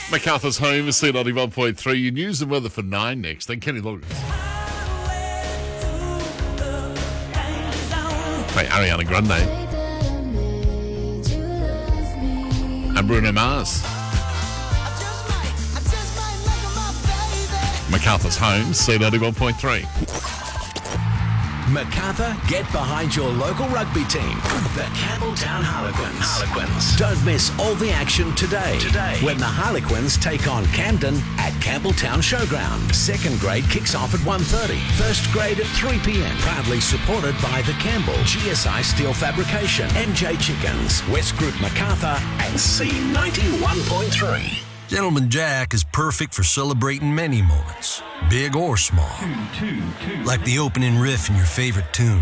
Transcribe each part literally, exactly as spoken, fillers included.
MacArthur's home is C ninety-one point three. Your news and weather for nine next. Then Kenny Loggins. Play Ariana Grande. And Bruno Mars. MacArthur's home, C ninety-one point three. MacArthur, get behind your local rugby team, the Campbelltown Harlequins. Harlequins. Don't miss all the action today. Today, when the Harlequins take on Camden at Campbelltown Showground. Second grade kicks off at one thirty. First grade at three p.m. Proudly supported by the Campbell, G S I Steel Fabrication, M J Chickens, West Group MacArthur, and C ninety-one point three. Gentleman Jack is perfect for celebrating many moments, big or small. Two, two, two. Like the opening riff in your favorite tune.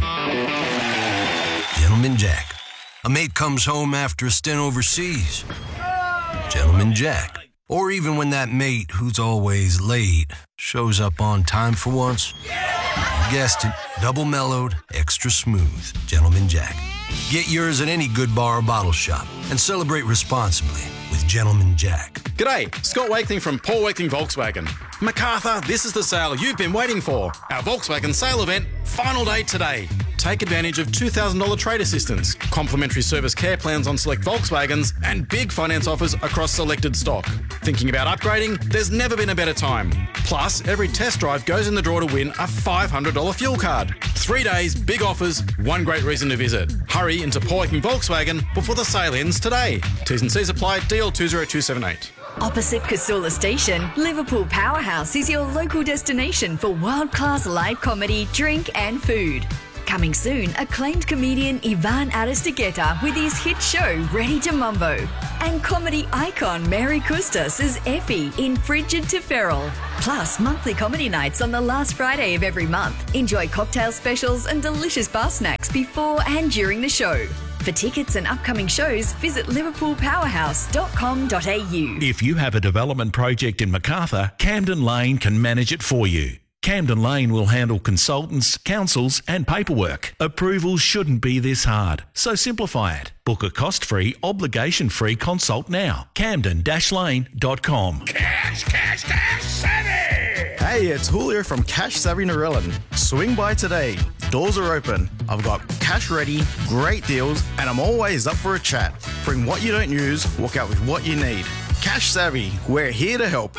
Gentleman Jack. A mate comes home after a stint overseas. Gentleman Jack. Or even when that mate, who's always late, shows up on time for once. You guessed it, double mellowed, extra smooth. Gentleman Jack. Get yours at any good bar or bottle shop and celebrate responsibly with Gentleman Jack. G'day, Scott Wakeling from Paul Wakeling Volkswagen. MacArthur, this is the sale you've been waiting for. Our Volkswagen sale event, final day today. Take advantage of two thousand dollars trade assistance, complimentary service care plans on select Volkswagens, and big finance offers across selected stock. Thinking about upgrading? There's never been a better time. Plus, every test drive goes in the draw to win a five hundred dollars fuel card. Three days, big offers, one great reason to visit. Hurry into Paul Wakeling Volkswagen before the sale ends today. T's and C's apply, D L two zero two seven eight. Opposite Casula Station, Liverpool Powerhouse is your local destination for world-class live comedy, drink and food. Coming soon, acclaimed comedian Ivan Aristegueta with his hit show Ready to Mumbo. And comedy icon Mary Kustas as Effie in Frigid to Feral. Plus, monthly comedy nights on the last Friday of every month. Enjoy cocktail specials and delicious bar snacks before and during the show. For tickets and upcoming shows, visit liverpool powerhouse dot com dot a u. If you have a development project in MacArthur, Camden Lane can manage it for you. Camden Lane will handle consultants, councils and paperwork. Approvals shouldn't be this hard, so simplify it. Book a cost-free, obligation-free consult now. camden dash lane dot com. Cash, cash, cash, savvy! Hey, it's Julio from Cash Savvy Narellan. Swing by today. Doors are open. I've got cash ready, great deals, and I'm always up for a chat. Bring what you don't use, walk out with what you need. Cash Savvy, we're here to help.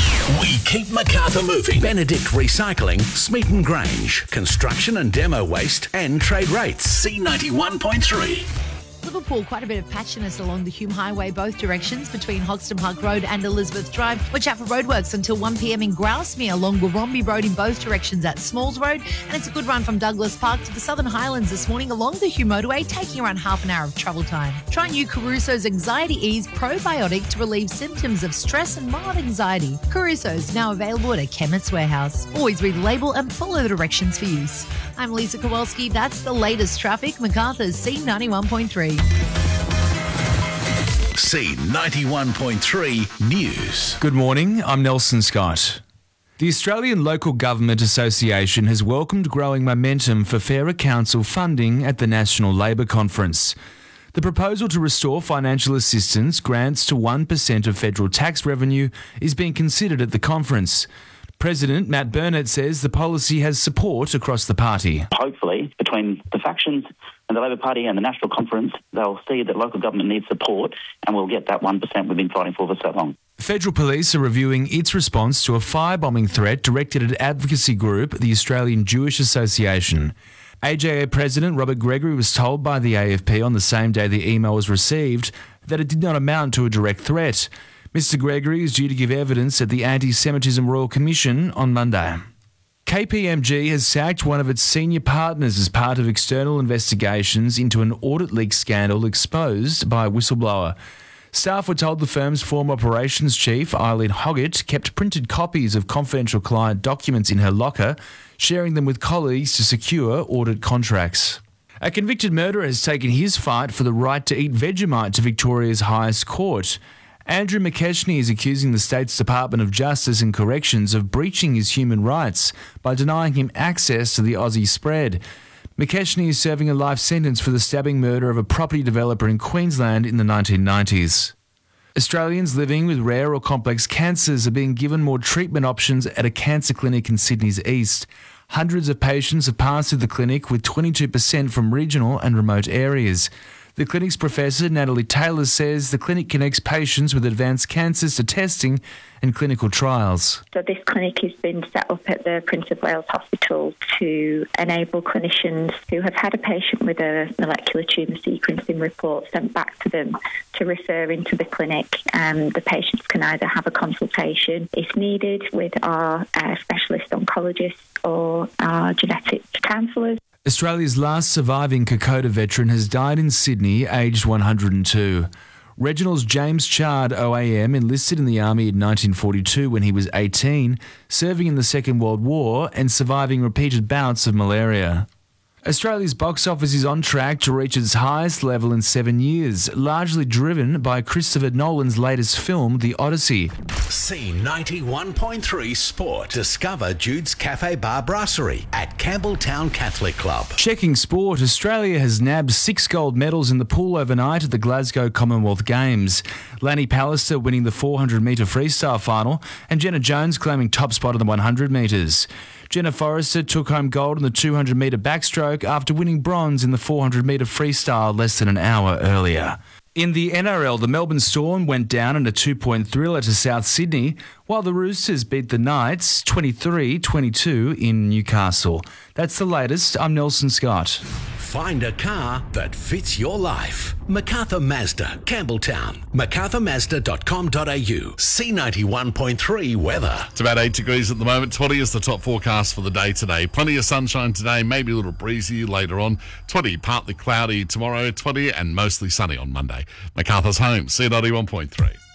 We keep MacArthur moving. Benedict Recycling, Smeaton Grange, construction and demo waste, and trade rates. C ninety-one point three. Liverpool, quite a bit of patchiness along the Hume Highway, both directions between Hoxton Park Road and Elizabeth Drive. Watch out for roadworks until one p.m. in Grousemere along Warromby Road in both directions at Smalls Road. And it's a good run from Douglas Park to the Southern Highlands this morning along the Hume Motorway, taking around half an hour of travel time. Try new Caruso's Anxiety Ease Probiotic to relieve symptoms of stress and mild anxiety. Caruso's now available at a chemist's warehouse. Always read the label and follow the directions for use. I'm Lisa Kowalski. That's the latest traffic. MacArthur's C ninety-one point three. C ninety-one point three News. Good morning, I'm Nelson Scott. The Australian Local Government Association has welcomed growing momentum for fairer council funding at the National Labor Conference. The proposal to restore financial assistance grants to one percent of federal tax revenue is being considered at the conference. President Matt Burnett says the policy has support across the party. Hopefully, between the factions and the Labor Party and the National Conference, they'll see that local government needs support and we'll get that one percent we've been fighting for for so long. Federal Police are reviewing its response to a firebombing threat directed at advocacy group, the Australian Jewish Association. A J A President Robert Gregory was told by the A F P on the same day the email was received that it did not amount to a direct threat. Mister Gregory is due to give evidence at the Anti-Semitism Royal Commission on Monday. K P M G has sacked one of its senior partners as part of external investigations into an audit leak scandal exposed by a whistleblower. Staff were told the firm's former operations chief, Eileen Hoggett, kept printed copies of confidential client documents in her locker, sharing them with colleagues to secure audit contracts. A convicted murderer has taken his fight for the right to eat Vegemite to Victoria's highest court. Andrew McKechnie is accusing the state's Department of Justice and Corrections of breaching his human rights by denying him access to the Aussie spread. McKechnie is serving a life sentence for the stabbing murder of a property developer in Queensland in the nineteen nineties. Australians living with rare or complex cancers are being given more treatment options at a cancer clinic in Sydney's east. Hundreds of patients have passed through the clinic, with twenty-two percent from regional and remote areas. The clinic's professor, Natalie Taylor, says the clinic connects patients with advanced cancers to testing and clinical trials. So this clinic has been set up at the Prince of Wales Hospital to enable clinicians who have had a patient with a molecular tumour sequencing report sent back to them to refer into the clinic. Um, the patients can either have a consultation, if needed, with our uh, specialist oncologists or our genetic counsellors. Australia's last surviving Kokoda veteran has died in Sydney, aged one hundred two. Reginald's James Chard O A M enlisted in the Army in nineteen forty-two when he was eighteen, serving in the Second World War and surviving repeated bouts of malaria. Australia's box office is on track to reach its highest level in seven years, largely driven by Christopher Nolan's latest film, The Odyssey. C ninety-one point three Sport. Discover Jude's Cafe Bar Brasserie at Campbelltown Catholic Club. Checking sport, Australia has nabbed six gold medals in the pool overnight at the Glasgow Commonwealth Games. Lanny Pallister winning the four hundred metre freestyle final and Jenna Jones claiming top spot in the one hundred metres. Jenna Forrester took home gold in the two hundred metre backstroke after winning bronze in the four hundred metre freestyle less than an hour earlier. In the N R L, the Melbourne Storm went down in a two-point thriller to South Sydney, while the Roosters beat the Knights twenty-three twenty-two in Newcastle. That's the latest. I'm Nelson Scott. Find a car that fits your life. MacArthur Mazda, Campbelltown. macarthur mazda dot com dot a u. C ninety-one point three weather. It's about eight degrees at the moment. twenty is the top forecast for the day today. Plenty of sunshine today, maybe a little breezy later on. twenty, partly cloudy tomorrow, twenty, and mostly sunny on Monday. MacArthur's home, C ninety-one point three.